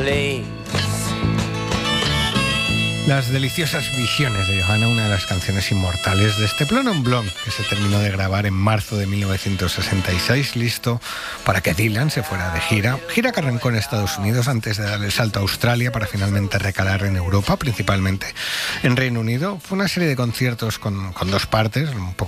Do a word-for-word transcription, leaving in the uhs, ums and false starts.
please. Las deliciosas visiones de Johanna, una de las canciones inmortales de este Blonde on Blonde, que se terminó de grabar en marzo de mil novecientos sesenta y seis, listo para que Dylan se fuera de gira. Gira que arrancó en Estados Unidos antes de dar el salto a Australia para finalmente recalar en Europa, principalmente en Reino Unido. Fue una serie de conciertos con, con dos partes, un poco